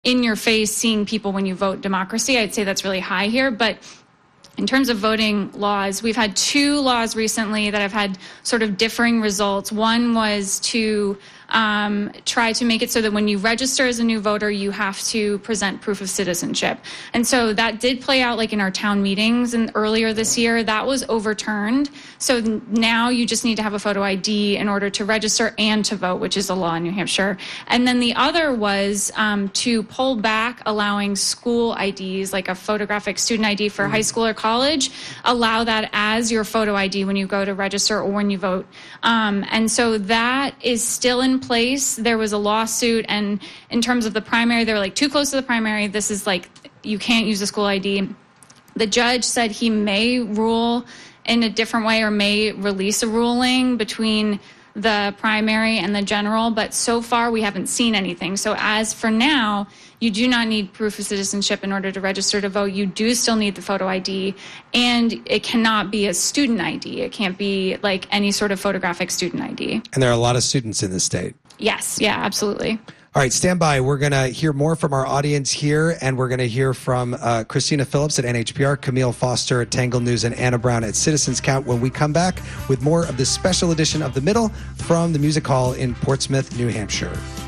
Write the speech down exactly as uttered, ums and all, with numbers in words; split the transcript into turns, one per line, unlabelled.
in your face, seeing people when you vote democracy. I'd say that's really high here. But in terms of voting laws, we've had two laws recently that have had sort of differing results. One was to um, try to make it so that when you register as a new voter, you have to present proof of citizenship. And so that did play out like in our town meetings and earlier this year. That was overturned. So now you just need to have a photo I D in order to register and to vote, which is a law in New Hampshire. And then the other was um, to pull back allowing school I Ds, like a photographic student I D for mm-hmm. high school or college, allow that as your photo I D when you go to register or when you vote. Um, and so that is still in place. There was a lawsuit, and in terms of the primary, they were like too close to the primary. This is like, you can't use a school I D. The judge said he may rule in a different way or may release a ruling between the primary and the general, but so far we haven't seen anything. So as for now, you do not need proof of citizenship in order to register to vote. You do still need the photo I D, and it cannot be a student I D. It can't be like any sort of photographic student I D.
And there are a lot of students in the state.
Yes, yeah, absolutely.
All right, stand by. We're going to hear more from our audience here, and we're going to hear from uh, Christina Phillips at N H P R, Camille Foster at Tangle News, and Anna Brown at Citizens Count when we come back with more of this special edition of The Middle from the Music Hall in Portsmouth, New Hampshire.